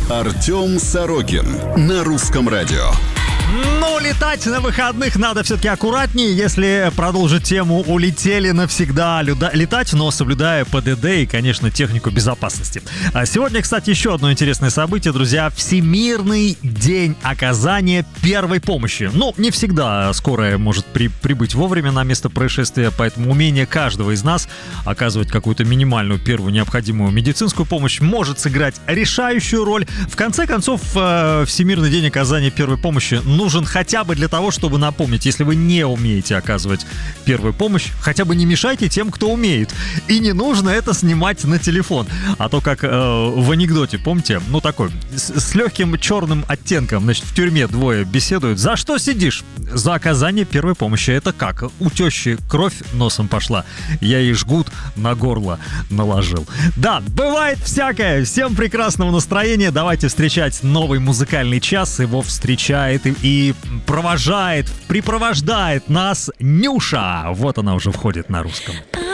Артем Сорокин на Русском радио. Ну, летать на выходных надо все-таки аккуратнее. Если продолжить тему «Улетели навсегда», летать, но соблюдая ПДД и, конечно, технику безопасности. Сегодня, кстати, еще одно интересное событие, друзья. Всемирный день оказания первой помощи. Ну, не всегда скорая может прибыть вовремя на место происшествия, поэтому умение каждого из нас оказывать какую-то минимальную первую необходимую медицинскую помощь может сыграть решающую роль. В конце концов, Всемирный день оказания первой помощи нужен хотя бы для того, чтобы напомнить, если вы не умеете оказывать первую помощь, хотя бы не мешайте тем, кто умеет. И не нужно это снимать на телефон. А то, как в анекдоте, помните, ну такой, с легким черным оттенком, значит, в тюрьме двое беседуют. За что сидишь? За оказание первой помощи. Это как? У тещи кровь носом пошла, я ей жгут на горло наложил. Да, бывает всякое. Всем прекрасного настроения. Давайте встречать новый музыкальный час. Его встречает и припровождает нас Нюша. Вот она уже входит на русском.